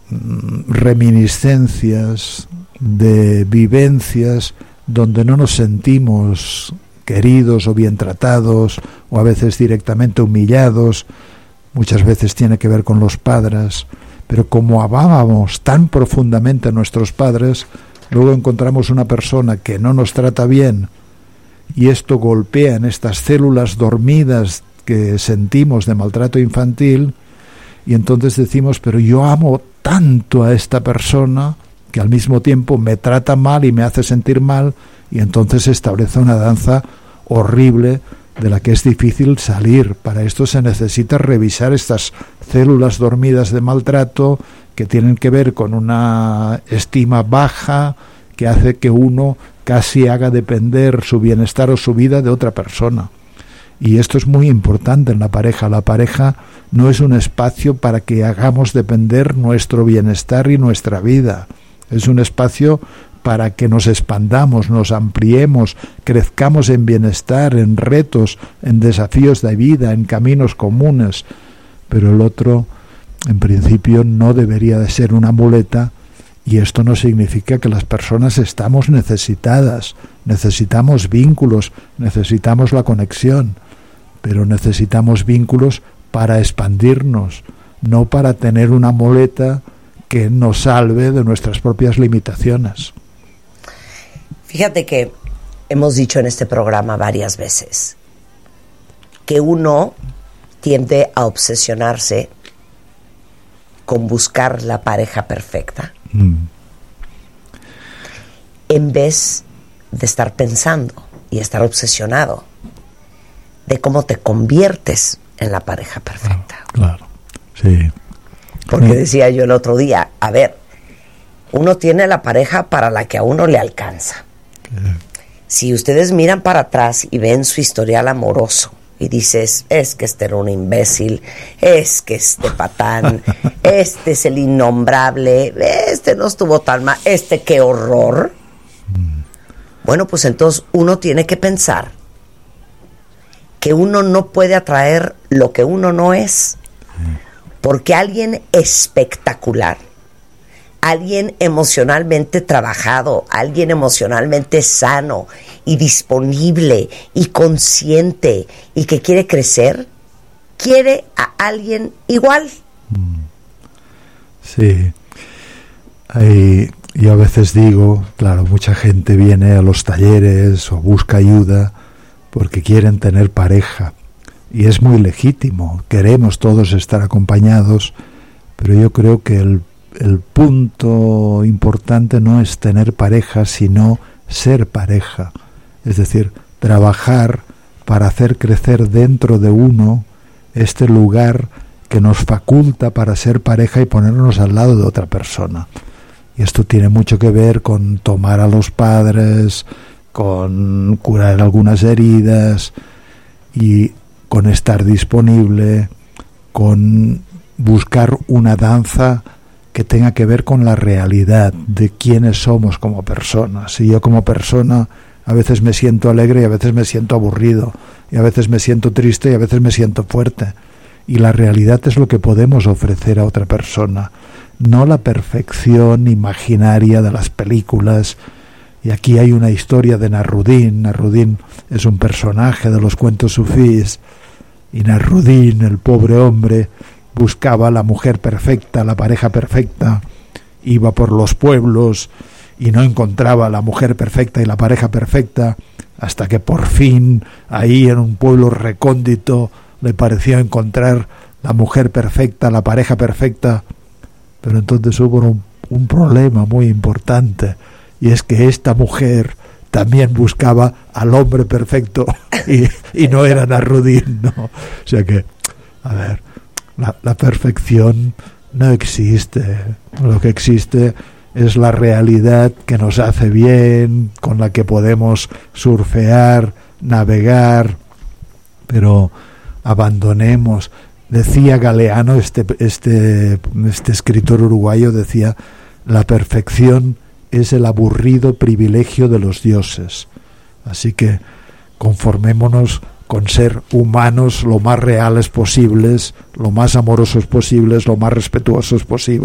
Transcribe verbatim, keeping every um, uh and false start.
reminiscencias, de vivencias donde no nos sentimos queridos o bien tratados, o a veces directamente humillados. Muchas veces tiene que ver con los padres, pero como amábamos tan profundamente a nuestros padres, luego encontramos una persona que no nos trata bien, y esto golpea en estas células dormidas que sentimos de maltrato infantil, y entonces decimos, pero yo amo tanto a esta persona que al mismo tiempo me trata mal y me hace sentir mal, y entonces se establece una danza horrible de la que es difícil salir. Para esto se necesita revisar estas células dormidas de maltrato que tienen que ver con una estima baja que hace que uno casi haga depender su bienestar o su vida de otra persona. Y esto es muy importante en la pareja. La pareja no es un espacio para que hagamos depender nuestro bienestar y nuestra vida. Es un espacio para que nos expandamos, nos ampliemos, crezcamos en bienestar, en retos, en desafíos de vida, en caminos comunes. Pero el otro, en principio, no debería de ser una muleta, y esto no significa que las personas estamos necesitadas. Necesitamos vínculos, necesitamos la conexión, pero necesitamos vínculos para expandirnos, no para tener una muleta que nos salve de nuestras propias limitaciones. Fíjate que hemos dicho en este programa varias veces que uno tiende a obsesionarse con buscar la pareja perfecta, mm. en vez de estar pensando y estar obsesionado de cómo te conviertes en la pareja perfecta. Claro, claro. Sí. Porque decía yo el otro día, a ver, uno tiene la pareja para la que a uno le alcanza. Si ustedes miran para atrás y ven su historial amoroso y dices, es que este era un imbécil, es que este patán, este es el innombrable, este no estuvo tan mal, este qué horror. Bueno, pues entonces uno tiene que pensar que uno no puede atraer lo que uno no es, porque alguien espectacular, alguien emocionalmente trabajado, alguien emocionalmente sano y disponible y consciente y que quiere crecer, quiere a alguien igual. Sí. Hay, yo a veces digo, claro, mucha gente viene a los talleres o busca ayuda porque quieren tener pareja, y es muy legítimo, queremos todos estar acompañados, pero yo creo que el El punto importante no es tener pareja, sino ser pareja. Es decir, trabajar para hacer crecer dentro de uno este lugar que nos faculta para ser pareja y ponernos al lado de otra persona. Y esto tiene mucho que ver con tomar a los padres, con curar algunas heridas y con estar disponible, con buscar una danza que tenga que ver con la realidad de quiénes somos como personas. Y yo como persona a veces me siento alegre y a veces me siento aburrido, y a veces me siento triste y a veces me siento fuerte. Y la realidad es lo que podemos ofrecer a otra persona, no la perfección imaginaria de las películas. Y aquí hay una historia de Nasruddin. Nasruddin es un personaje de los cuentos sufíes, y Nasruddin, el pobre hombre, buscaba la mujer perfecta, la pareja perfecta, iba por los pueblos y no encontraba la mujer perfecta y la pareja perfecta, hasta que por fin, ahí en un pueblo recóndito, le pareció encontrar la mujer perfecta, la pareja perfecta. Pero entonces hubo un, un problema muy importante, y es que esta mujer también buscaba al hombre perfecto y, y no era Nasruddin, ¿no? O sea que, a ver, La, la perfección no existe. Lo que existe es la realidad que nos hace bien, con la que podemos surfear, navegar, pero abandonemos. Decía Galeano, este, este, este escritor uruguayo, decía, la perfección es el aburrido privilegio de los dioses. Así que conformémonos con ser humanos lo más reales posibles, lo más amorosos posibles, lo más respetuosos posibles.